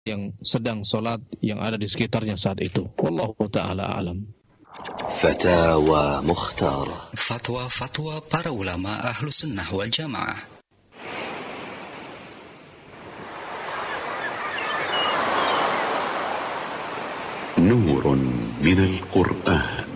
yang sedang sholat yang ada di sekitarnya saat itu. Wallahu ta'ala a'lam. Fatawa Mukhtar. Fatwa para ulama Ahlus Sunnah wal Jamaah. Nurun minal Qur'an.